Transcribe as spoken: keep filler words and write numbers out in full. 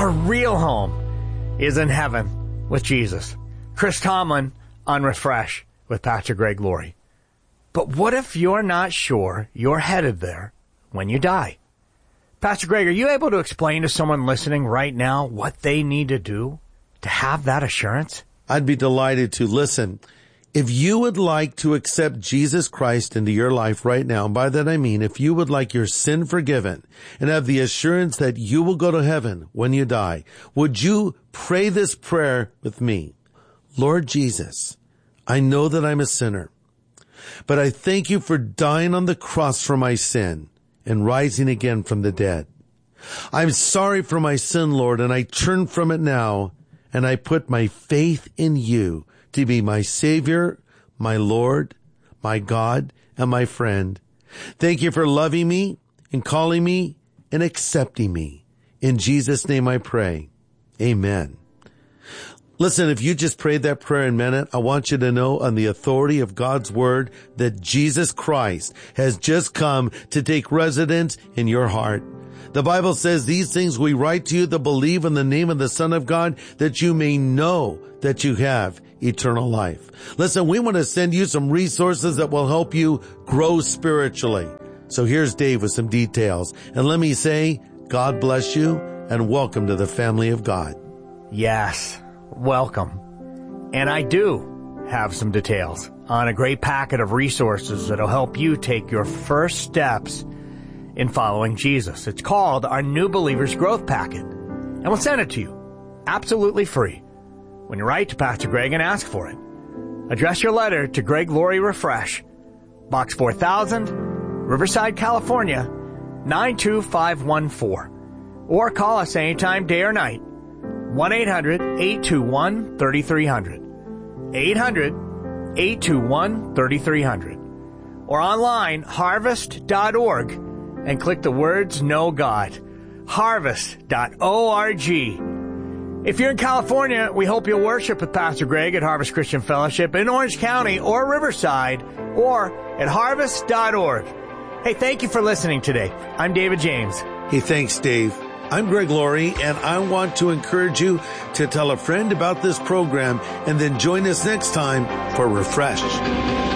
Our real home is in heaven with Jesus. Chris Tomlin on Refresh with Pastor Greg Laurie. But what if you're not sure you're headed there when you die? Pastor Greg, are you able to explain to someone listening right now what they need to do to have that assurance? I'd be delighted to. Listen, if you would like to accept Jesus Christ into your life right now, and by that I mean if you would like your sin forgiven and have the assurance that you will go to heaven when you die, would you pray this prayer with me? Lord Jesus, I know that I'm a sinner, but I thank you for dying on the cross for my sin and rising again from the dead. I'm sorry for my sin, Lord, and I turn from it now, and I put my faith in you to be my Savior, my Lord, my God, and my friend. Thank you for loving me and calling me and accepting me. In Jesus' name I pray. Amen. Listen, if you just prayed that prayer and meant it, I want you to know on the authority of God's word that Jesus Christ has just come to take residence in your heart. The Bible says, these things we write to you that believe in the name of the Son of God, that you may know that you have eternal life. Listen, we want to send you some resources that will help you grow spiritually. So here's Dave with some details. And let me say, God bless you and welcome to the family of God. Yes, welcome. And I do have some details on a great packet of resources that'll help you take your first steps in following Jesus. It's called our New Believers Growth Packet. And we'll send it to you absolutely free when you write to Pastor Greg and ask for it. Address your letter to Greg Laurie Refresh, Box four thousand, Riverside, California, nine two five one four. Or call us anytime, day or night, one eight hundred, eight two one, three three zero zero. eight hundred, eight two one, three three zero zero. Or online, harvest dot org. And click the words Know God. harvest dot org. If you're in California, we hope you'll worship with Pastor Greg at Harvest Christian Fellowship in Orange County or Riverside or at harvest dot org. Hey, thank you for listening today. I'm David James. Hey, thanks, Dave. I'm Greg Laurie, and I want to encourage you to tell a friend about this program and then join us next time for Refresh.